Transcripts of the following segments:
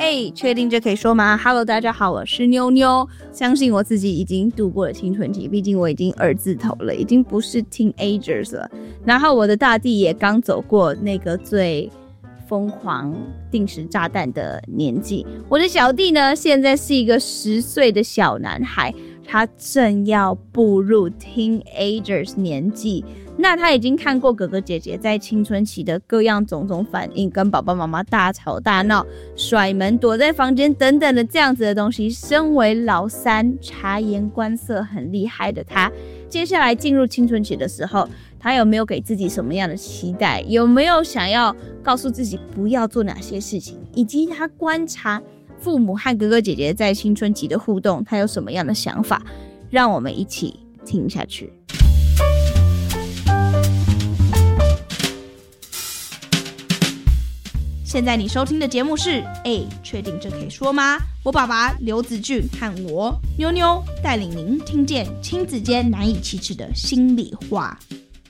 确定这可以说吗 ？Hello， 大家好，我是妞妞。相信我自己已经度过了青春期，毕竟我已经2字头了，已经不是 teenagers 了。然后我的大弟也刚走过那个最疯狂定时炸弹的年纪。我的小弟呢，现在是一个10岁的小男孩，他正要步入 teenagers 年纪。那他已经看过哥哥姐姐在青春期的各样种种反应，跟爸爸妈妈大吵大闹、甩门、躲在房间等等的这样子的东西。身为老三，察言观色很厉害的他，接下来进入青春期的时候，他有没有给自己什么样的期待？有没有想要告诉自己不要做哪些事情？以及他观察父母和哥哥姐姐在青春期的互动，他有什么样的想法？让我们一起听下去。现在你收听的节目是确定这可以说吗？我爸爸刘子俊和我妞妞带领您听见亲子间难以启齿的心里话。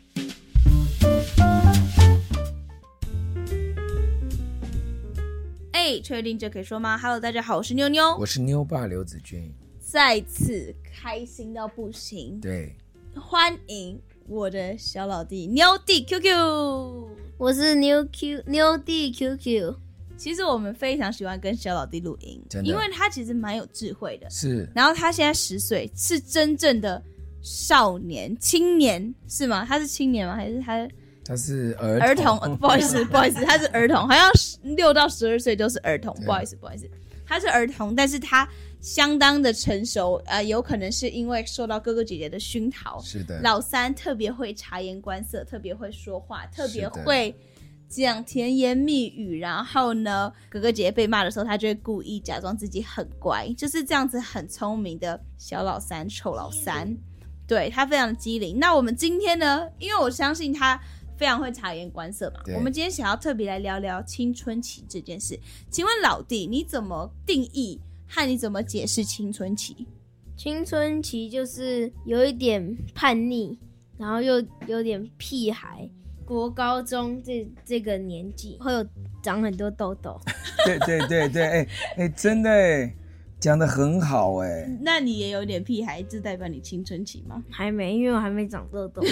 确定这可以说吗 ？Hello， 大家好，我是妞妞， 我是妞爸刘子俊， 再次开心到不行。 对， 欢迎我的小老弟妞弟 QQ。 我是妞弟 QQ。 其实我们非常喜欢跟小老弟录音，因为他其实蛮有智慧的。 是。 然后他现在10岁，是真正的少年、青年，是吗？他是青年吗？还是他是儿童？不好意思，他是儿童，好像6到12岁都是儿童。不好意思，他是儿童，但是他相当的成熟，有可能是因为受到哥哥姐姐的熏陶。 是的， 老三特别会察言观色，特别会说话，特别会讲甜言蜜语。然后呢，哥哥姐姐被骂的时候，他就会故意假装自己很乖，就是这样子很聪明的小老三、臭老三。对，他非常的机灵。那我们今天呢，因为我相信他非常会察言观色嘛，我们今天想要特别来聊聊青春期这件事。请问老弟，你怎么定义和你怎么解释青春期？ 青春期就是有一点叛逆，然后又有点屁孩。国高中这个年纪会有长很多痘痘。 对，真的讲得很好哎。 那你也有点屁孩，这代表你青春期吗？ 还没，因为我还没长痘痘。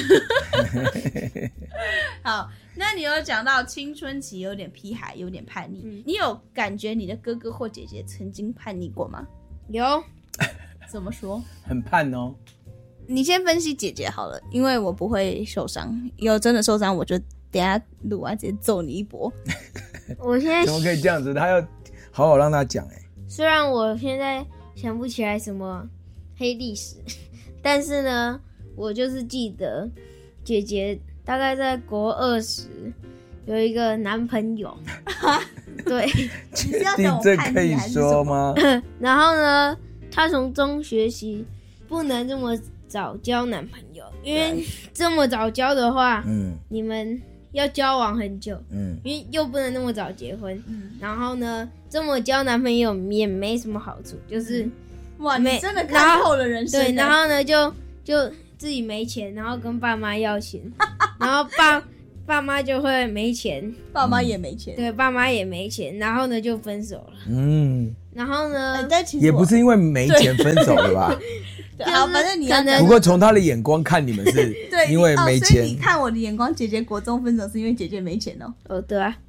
好，那你有讲到青春期有点屁孩，有点叛逆，你有感觉你的哥哥或姐姐曾经叛逆过吗？ 有。 怎么说？ 很叛哦。 你先分析姐姐好了，因为我不会受伤，有真的受伤我就等一下录完直接揍你一波。 我现在怎么可以这样子？他要好好让他讲哎。 虽然我现在想不起来什么黑历史，但是呢，我就是记得姐姐大概在国20有一个男朋友。对， 确定这可以说吗？ 然后呢，她从中学习不能这么早交男朋友，因为这么早交的话，你们要交往很久，因为又不能那么早结婚，然后呢，这么交男朋友也没什么好处，就是哇，你真的看透了人生。 对，然后呢，就自己没钱，然后跟爸妈要钱，然后爸妈就会没钱， 爸妈也没钱， 对，爸妈也没钱，然后呢就分手了。然后呢， 但其实也不是因为没钱分手的吧？ 好，反正你要讲。 不过从他的眼光看，你们是因为没钱。 所以你看我的眼光，姐姐国中分手是因为姐姐没钱哦。 哦，对啊。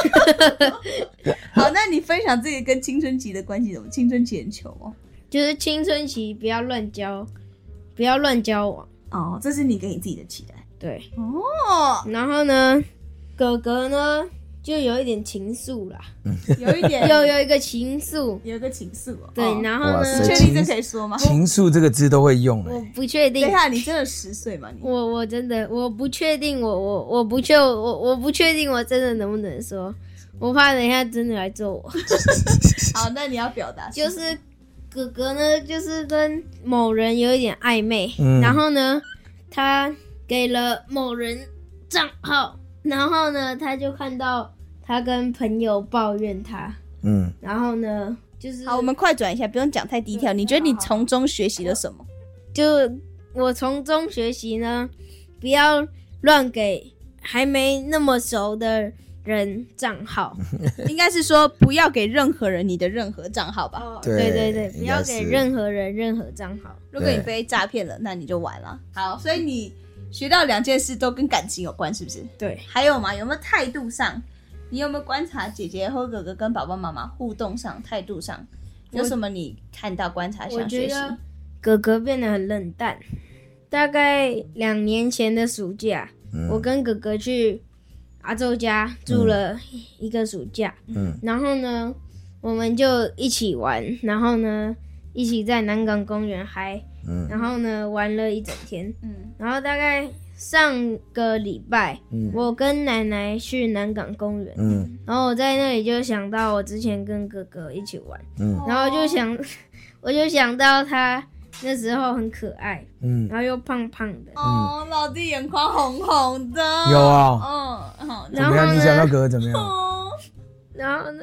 好，那你分享这个跟青春期的关系怎么？青春期很穷哦。 就是青春期不要乱交往。 哦，这是你给你自己的期待。 对。 哦。 然后呢，哥哥呢就有一点情愫啦。 有一点。 有一个情愫。 有一个情愫哦。 对，然后呢？ 你确定这可以说吗？ 情愫这个字都会用。 我不确定。 等一下，你真的10岁吗？ 我真的我不确定，我不确定我真的能不能说，我怕等一下真的来揍我。 好，那你要表达。 就是哥哥呢，就是跟某人有一点暧昧，然后呢，他给了某人账号，然后呢，他就看到他跟朋友抱怨他，然后呢，就是好，我们快转一下，不用讲太低调。你觉得你从中学习了什么？ 就我从中学习呢，不要乱给还没那么熟的人账号， 应该是说不要给任何人你的任何账号吧？ 对，不要给任何人任何账号。 如果你被诈骗了，那你就完了。好，所以你学到2件事都跟感情有关，是不是？ 对。 还有吗？有没有态度上？你有没有观察姐姐或哥哥跟爸爸妈妈互动上、态度上有什么你看到、观察、想学习？ 我觉得哥哥变得很冷淡。大概2年前的暑假，我跟哥哥去阿周家住了一个暑假，然后呢，我们就一起玩，然后呢，一起在南港公园嗨，然后呢，玩了一整天，然后大概上个礼拜，我跟奶奶去南港公园，然后我在那里就想到我之前跟哥哥一起玩，然后我就想到他那时候很可爱，然后又胖胖的， 老弟眼眶红红的， 有啊，怎么样？你想到哥哥怎么样？ 然后呢？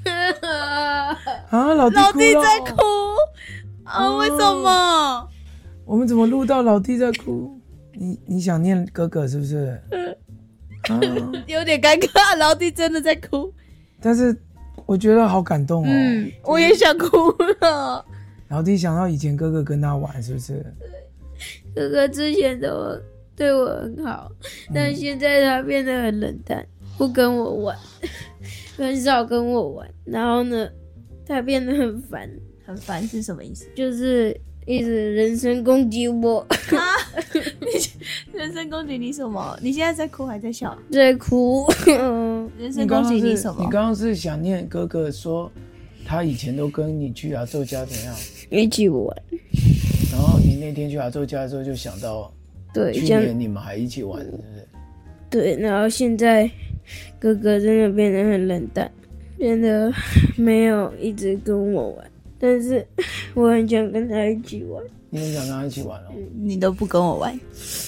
老弟在哭为什么？ 我们怎么录到老弟在哭？你想念哥哥是不是？ 有点尴尬，老弟真的在哭， 但是我觉得好感动哦。 我也想哭了。 老弟想到以前哥哥跟他玩，是不是？ 哥哥之前都对我很好，但现在他变得很冷淡，不跟我玩，很少跟我玩。然后呢，他变得很烦。 很烦是什么意思？ 就是一直人身攻击我。 人身攻击你什么？你现在在哭还在笑？ 在哭。 人身攻击你什么？ 你刚刚是想念哥哥说他以前都跟你去阿周家怎样一起玩， 然后你那天去阿周家的时候就想到， 对， 去年你们还一起玩，是不是？ 对，然后现在哥哥真的变得很冷淡，变得没有一直跟我玩，但是我很想跟他一起玩。 你很想跟他一起玩哦？ 你都不跟我玩。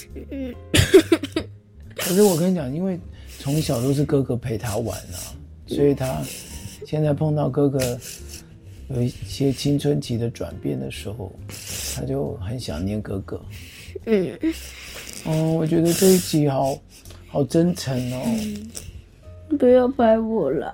可是我跟你讲，因为从小都是哥哥陪他玩啊，所以他现在碰到哥哥有一些青春期的转变的时候，他就很想念哥哥。我觉得这一集好真诚哦。 不要拍我了。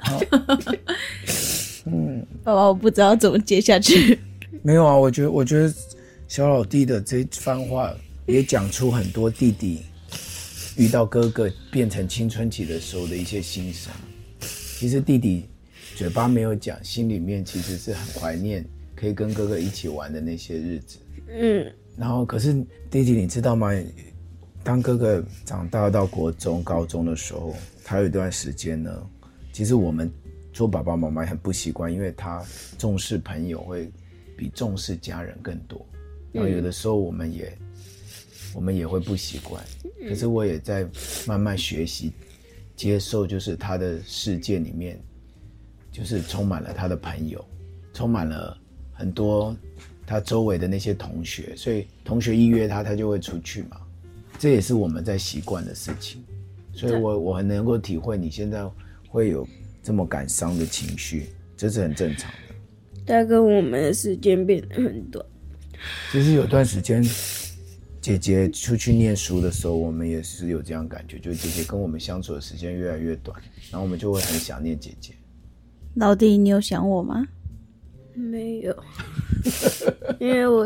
爸爸，我不知道怎么接下去。 没有啊，我觉得小老弟的这番话也讲出很多弟弟遇到哥哥变成青春期的时候的一些心声。其实弟弟嘴巴没有讲，心里面其实是很怀念可以跟哥哥一起玩的那些日子。然后可是弟弟你知道吗？当哥哥长大到国中、高中的时候，他有一段时间呢，其实我们做爸爸妈妈很不习惯，因为他重视朋友会比重视家人更多。然后有的时候我们也会不习惯，可是我也在慢慢学习接受，就是他的世界里面就是充满了他的朋友，充满了很多他周围的那些同学，所以同学一约他就会出去嘛，这也是我们在习惯的事情。所以我很能够体会你现在会有这么感伤的情绪，这是很正常的。 他跟我们的时间变得很短。 其实有段时间姐姐出去念书的时候，我们也是有这样感觉，就是姐姐跟我们相处的时间越来越短，然后我们就会很想念姐姐。 老弟，你有想我吗？ 没有。因为我